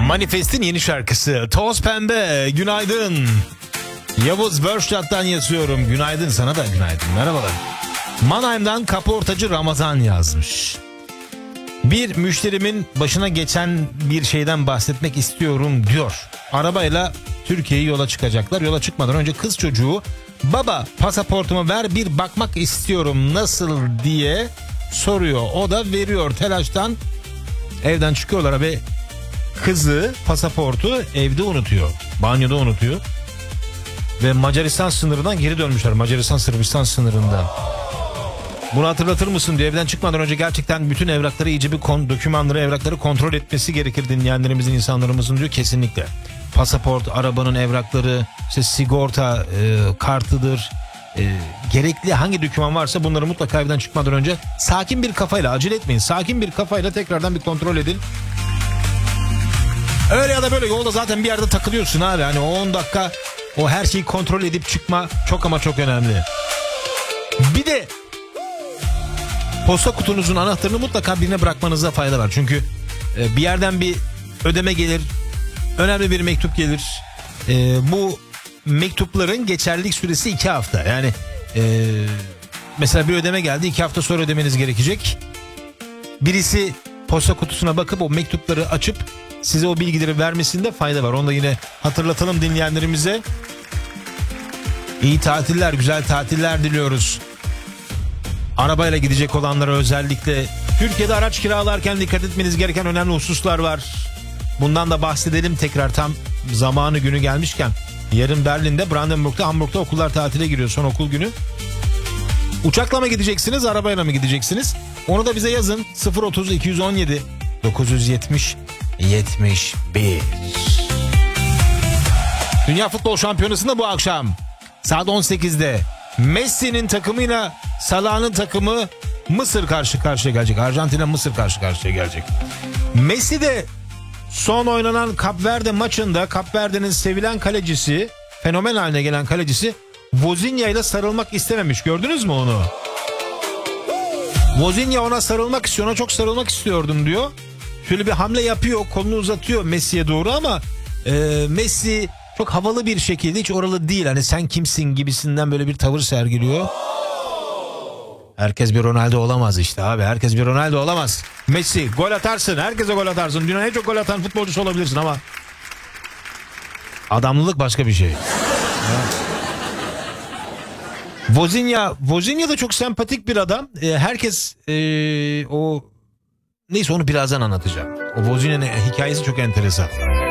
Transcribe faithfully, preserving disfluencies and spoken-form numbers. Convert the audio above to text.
Manifest'in yeni şarkısı Toz Pembe. Günaydın. Yavuz Wörstadt'tan yazıyorum. Günaydın, sana da günaydın. Merhabalar. Mannheim'dan kaportacı Ramazan yazmış. Bir müşterimin başına geçen bir şeyden bahsetmek istiyorum diyor. Arabayla Türkiye'yi yola çıkacaklar. Yola çıkmadan önce kız çocuğu baba pasaportumu ver bir bakmak istiyorum nasıl diye soruyor. O da veriyor. Telaştan evden çıkıyorlar ve kızı pasaportu evde unutuyor. Banyoda unutuyor. Ve Macaristan sınırından geri dönmüşler. Macaristan Sırbistan sınırından. Bunu hatırlatır mısın diye evden çıkmadan önce gerçekten bütün evrakları iyice bir kon, dokümanları evrakları kontrol etmesi gerekir dinleyenlerimizin, insanlarımızın diyor. Kesinlikle. Pasaport, arabanın evrakları, işte sigorta e, kartıdır. E, gerekli hangi doküman varsa bunları mutlaka evden çıkmadan önce sakin bir kafayla, acele etmeyin. Sakin bir kafayla tekrardan bir kontrol edin. Öyle ya da böyle yolda zaten bir yerde takılıyorsun abi. Hani o on dakika o her şeyi kontrol edip çıkma çok ama çok önemli. Bir de posta kutunuzun anahtarını mutlaka birine bırakmanıza fayda var. Çünkü e, bir yerden bir ödeme gelir, önemli bir mektup gelir. E, bu mektupların geçerlilik süresi iki hafta. Yani e, mesela bir ödeme geldi, iki hafta sonra ödemeniz gerekecek. Birisi posta kutusuna bakıp o mektupları açıp size o bilgileri vermesinde fayda var. Onu da yine hatırlatalım dinleyenlerimize. İyi tatiller, güzel tatiller diliyoruz. Arabayla gidecek olanlara özellikle Türkiye'de araç kiralarken dikkat etmeniz gereken önemli hususlar var. Bundan da bahsedelim tekrar tam zamanı günü gelmişken. Yarın Berlin'de, Brandenburg'da, Hamburg'da okullar tatile giriyor, son okul günü. Uçakla mı gideceksiniz, arabayla mı gideceksiniz? Onu da bize yazın. sıfır otuz iki yüz on yedi dokuz yüz yetmiş yetmiş bir. Dünya Futbol Şampiyonası'nda bu akşam saat on sekizde Messi'nin takımıyla Salah'ın takımı Mısır karşı karşıya gelecek. Arjantin'e Mısır karşı karşıya gelecek. Messi de son oynanan Kap Verde maçında Kap Verde'nin sevilen kalecisi, fenomen haline gelen kalecisi Vozinha ile sarılmak istememiş. Gördünüz mü onu? Vozinha ona sarılmak istiyor. Ona çok sarılmak istiyordum diyor. Şöyle bir hamle yapıyor, kolunu uzatıyor Messi'ye doğru ama e, Messi çok havalı bir şekilde, hiç oralı değil. Hani sen kimsin gibisinden böyle bir tavır sergiliyor. Herkes bir Ronaldo olamaz işte abi. Herkes bir Ronaldo olamaz. Messi gol atarsın. Herkese gol atarsın. Dünyanın en çok gol atan futbolcusu olabilirsin ama adamlılık başka bir şey. Vozinha, Vozinha da çok sempatik bir adam. Ee, herkes ee, o neyse onu birazdan anlatacağım. O Vozinha'nın hikayesi çok enteresan.